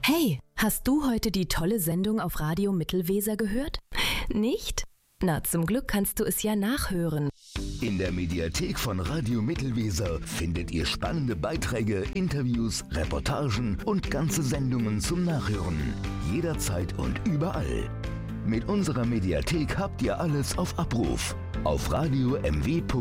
Hey, hast du heute die tolle Sendung auf Radio Mittelweser gehört? Nicht? Na, zum Glück kannst du es ja nachhören. In der Mediathek von Radio Mittelweser findet ihr spannende Beiträge, Interviews, Reportagen und ganze Sendungen zum Nachhören. Jederzeit und überall. Mit unserer Mediathek habt ihr alles auf Abruf. Auf radio-mw.de